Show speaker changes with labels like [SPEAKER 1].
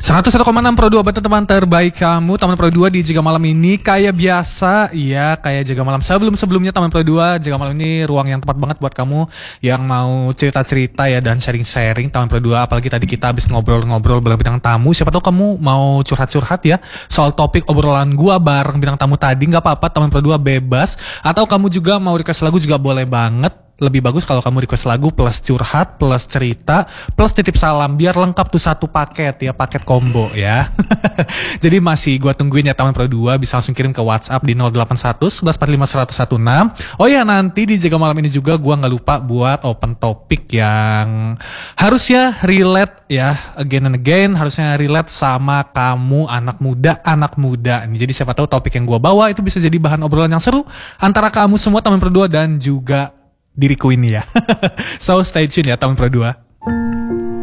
[SPEAKER 1] 101,6 Pro 2 buat teman terbaik kamu, Taman Pro 2 di Jaga Malam ini. Kayak biasa, ya kayak Jaga Malam sebelum-sebelumnya Taman Pro 2, Jaga Malam ini ruang yang tepat banget buat kamu yang mau cerita-cerita ya dan sharing-sharing Taman Pro 2. Apalagi tadi kita habis ngobrol-ngobrol bareng bintang tamu. Siapa tahu kamu mau curhat-curhat ya soal topik obrolan gua bareng bintang tamu tadi. Gak apa-apa, Taman Pro 2 bebas. Atau kamu juga mau request lagu juga boleh banget. Lebih bagus kalau kamu request lagu plus curhat, plus cerita, plus titip salam. Biar lengkap tuh satu paket ya, paket combo ya. Jadi masih gua tungguin ya Taman Pro 2. Bisa langsung kirim ke WhatsApp di 081 1145 116. Oh ya, nanti di Jaga Malam ini juga gua gak lupa buat open topik yang harusnya relate ya, again and again. Harusnya relate sama kamu anak muda nih. Jadi siapa tahu topik yang gua bawa itu bisa jadi bahan obrolan yang seru antara kamu semua Taman Pro 2 dan juga diriku ini ya. So stay tune ya Taman Pro 2.